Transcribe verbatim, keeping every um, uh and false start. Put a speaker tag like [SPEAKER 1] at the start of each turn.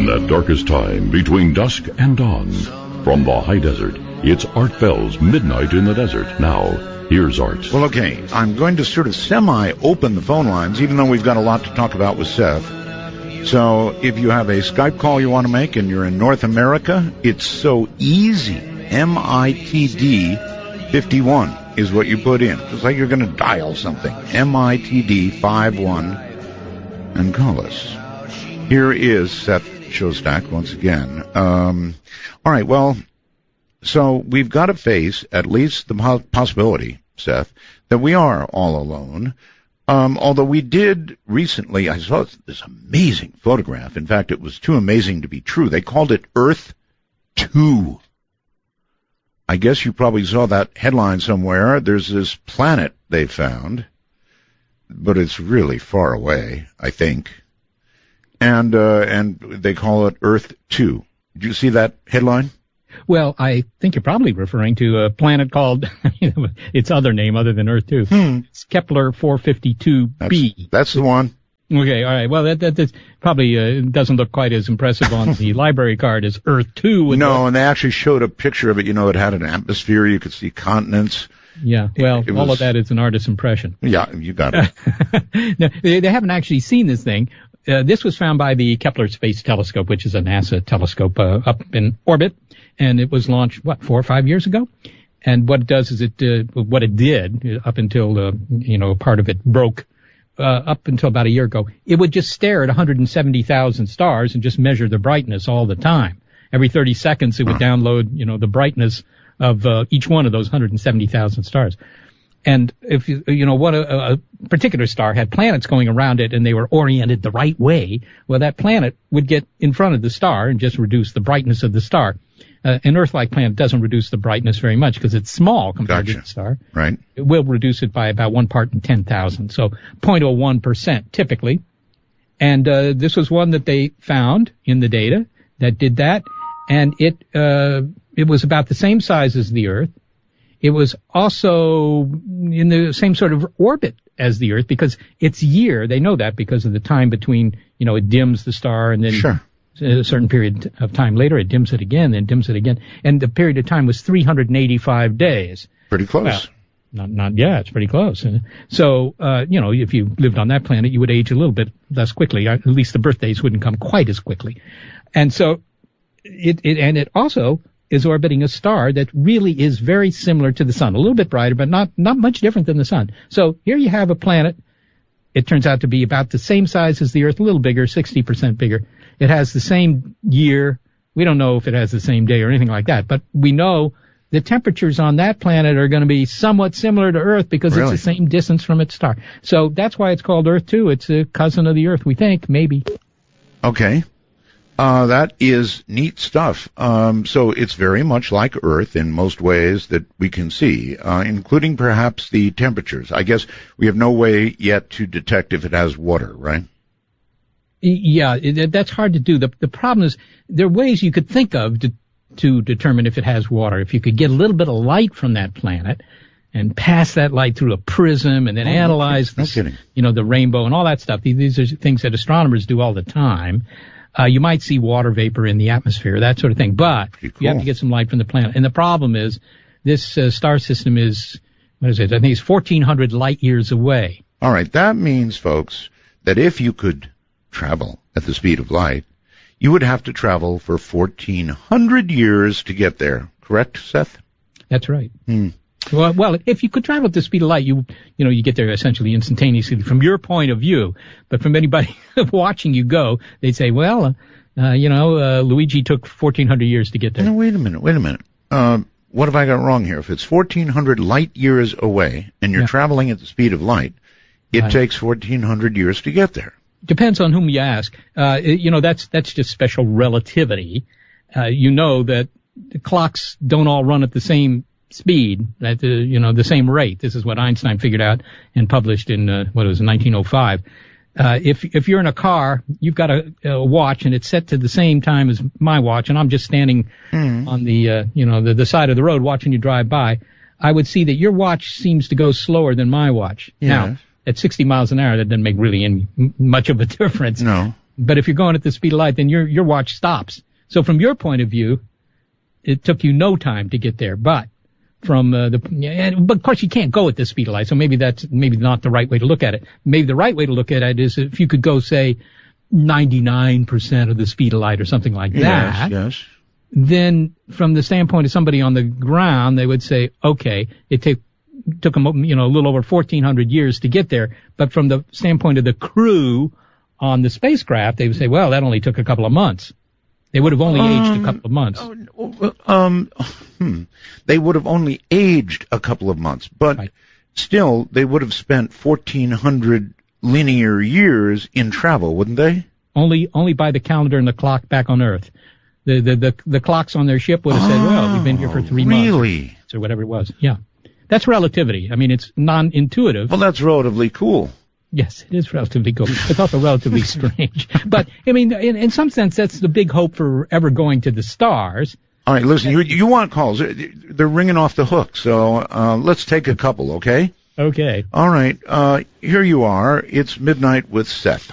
[SPEAKER 1] that darkest time between dusk and dawn. From the high desert, it's Art Bell's Midnight in the Desert. Now, here's Art.
[SPEAKER 2] Well, okay, I'm going to sort of semi-open the phone lines, even though we've got a lot to talk about with Seth. So if you have a Skype call you want to make and you're in North America, it's so easy. M I T D fifty-one is what you put in. It's like you're going to dial something. M I T D fifty-one and call us. Here is Seth Shostak once again. Um, all right, well, so we've got to face at least the possibility, Seth, that we are all alone. Um, although we did recently, I saw this amazing photograph. In fact, it was too amazing to be true. They called it Earth two. I guess you probably saw that headline somewhere. There's this planet they found, but it's really far away, I think. And uh, and they call it Earth two. Did you see that headline?
[SPEAKER 3] Well, I think you're probably referring to a planet called, its other name other than Earth two.
[SPEAKER 2] Hmm.
[SPEAKER 3] It's Kepler four fifty-two b.
[SPEAKER 2] That's, that's the one.
[SPEAKER 3] Okay, all right. Well, that that, that probably uh, doesn't look quite as impressive on the library card as Earth two.
[SPEAKER 2] No, the, and they actually showed a picture of it. You know, it had an atmosphere. You could see continents.
[SPEAKER 3] Yeah, well,
[SPEAKER 2] it, it
[SPEAKER 3] all
[SPEAKER 2] was,
[SPEAKER 3] of that is an artist's impression.
[SPEAKER 2] Yeah, you got it.
[SPEAKER 3] No, they, they haven't actually seen this thing. Uh, this was found by the Kepler Space Telescope, which is a NASA telescope uh, up in orbit, and it was launched, what, four or five years ago? And what it does is it, uh, what it did up until, uh, you know, part of it broke uh, up until about a year ago, it would just stare at one hundred seventy thousand stars and just measure the brightness all the time. Every thirty seconds, it would download, you know, the brightness of uh, each one of those one hundred seventy thousand stars. And if you, you know, what a, a particular star had planets going around it and they were oriented the right way, well, that planet would get in front of the star and just reduce the brightness of the star. Uh, an Earth-like planet doesn't reduce the brightness very much because it's small compared
[SPEAKER 2] gotcha.
[SPEAKER 3] to the star.
[SPEAKER 2] Right.
[SPEAKER 3] It will reduce it by about one part in ten thousand, so zero point zero one percent typically. And uh, this was one that they found in the data that did that, and it uh, it was about the same size as the Earth. It was also in the same sort of orbit as the Earth because its year, they know that because of the time between, you know, it dims the star and then
[SPEAKER 2] sure.
[SPEAKER 3] a certain period of time later it dims it again, then dims it again. And the period of time was three hundred eighty-five days.
[SPEAKER 2] Pretty close.
[SPEAKER 3] Well, not, not, yeah, it's pretty close. So, uh, you know, if you lived on that planet, you would age a little bit less quickly. At least the birthdays wouldn't come quite as quickly. And so it, it and it also is orbiting a star that really is very similar to the sun, a little bit brighter, but not, not much different than the sun. So here you have a planet. It turns out to be about the same size as the Earth, a little bigger, sixty percent bigger. It has the same year. We don't know if it has the same day or anything like that, but we know the temperatures on that planet are going to be somewhat similar to Earth because
[SPEAKER 2] really?
[SPEAKER 3] It's the same distance from its star. So that's why it's called Earth two. It's a cousin of the Earth, we think, maybe.
[SPEAKER 2] Okay. Uh, that is neat stuff. Um, so it's very much like Earth in most ways that we can see, uh, including perhaps the temperatures. I guess we have no way yet to detect if it has water, right?
[SPEAKER 3] Yeah, it, that's hard to do. The, the problem is there are ways you could think of to, to determine if it has water. If you could get a little bit of light from that planet and pass that light through a prism and then
[SPEAKER 2] oh,
[SPEAKER 3] analyze
[SPEAKER 2] no
[SPEAKER 3] this,
[SPEAKER 2] kidding.
[SPEAKER 3] you know, the rainbow and all that stuff. These are things that astronomers do all the time. Uh, you might see water vapor in the atmosphere, that sort of thing. But
[SPEAKER 2] cool.
[SPEAKER 3] you have to get some light from the planet. And the problem is this uh, star system is, what is it? I think it's fourteen hundred light years away.
[SPEAKER 2] All right. That means, folks, that if you could travel at the speed of light, you would have to travel for fourteen hundred years to get there. Correct, Seth?
[SPEAKER 3] That's right.
[SPEAKER 2] Hmm.
[SPEAKER 3] Well, well, if you could travel at the speed of light, you, you know, you get there essentially instantaneously from your point of view. But from anybody watching you go, they'd say, well, uh, uh, you know, uh, Luigi took fourteen hundred years to get there.
[SPEAKER 2] No, wait a minute, wait a minute. Uh, what have I got wrong here? If it's fourteen hundred light years away and you're
[SPEAKER 3] Yeah.
[SPEAKER 2] traveling at the speed of light, it
[SPEAKER 3] Right.
[SPEAKER 2] takes fourteen hundred years to get there.
[SPEAKER 3] Depends on whom you ask. Uh, it, you know, that's, that's just special relativity. Uh, you know that the clocks don't all run at the same speed, at the, you know, the same rate. This is what Einstein figured out and published in, uh, what was it, nineteen oh five. Uh, if, if you're in a car, you've got a, a watch and it's set to the same time as my watch and I'm just standing
[SPEAKER 2] Mm.
[SPEAKER 3] on the, uh, you know, the, the side of the road watching you drive by, I would see that your watch seems to go slower than my watch.
[SPEAKER 2] Yes.
[SPEAKER 3] Now, at sixty miles an hour, that doesn't make really any, much of a difference.
[SPEAKER 2] No.
[SPEAKER 3] But if you're going at the speed of light, then your your watch stops. So from your point of view, it took you no time to get there. But from uh, the, and, but of course you can't go at the speed of light. So maybe that's maybe not the right way to look at it. Maybe the right way to look at it is if you could go, say, ninety-nine percent of the speed of light or something like that.
[SPEAKER 2] Yes, yes.
[SPEAKER 3] Then from the standpoint of somebody on the ground, they would say, okay, it take, took them, you know, a little over fourteen hundred years to get there. But from the standpoint of the crew on the spacecraft, they would say, well, that only took a couple of months. They would have only um, aged a couple of months.
[SPEAKER 2] Um, hmm. They would have only aged a couple of months, but right. Still, they would have spent fourteen hundred linear years in travel, wouldn't they?
[SPEAKER 3] Only, only by the calendar and the clock back on Earth. The the the, the clocks on their ship would have
[SPEAKER 2] oh,
[SPEAKER 3] said, well, we've been here for three
[SPEAKER 2] really?
[SPEAKER 3] months, or whatever it was. Yeah, that's relativity. I mean, it's non-intuitive.
[SPEAKER 2] Well, that's relatively cool.
[SPEAKER 3] Yes, it is relatively cool. It's also relatively strange. But, I mean, in, in some sense, that's the big hope for ever going to the stars.
[SPEAKER 2] All right, listen, you, you want calls. They're ringing off the hook, so uh, let's take a couple, okay?
[SPEAKER 3] Okay.
[SPEAKER 2] All right, uh, here you are. It's Midnight with Seth.